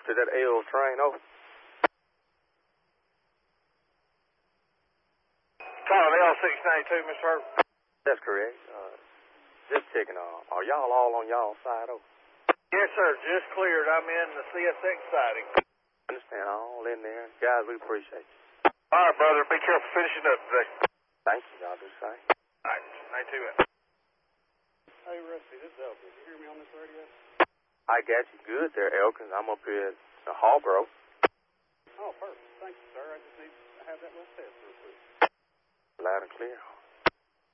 to that L train, over. Calling L692, Mr. Herbert. That's correct. Just checking, are y'all all on y'all side, over? Yes, sir. Just cleared. I'm in the CSX siding. Understand, all in there. Guys, we appreciate you. All right, brother. Be careful finishing up today. Thank you, y'all do the same. All right. 92. Hey, Rusty, this is Elkins. You hear me on this radio? I got you good there, Elkins. I'm up here at the Hallgrove. Oh, perfect. Thank you, sir. I just need to have that little test real quick. Loud and clear.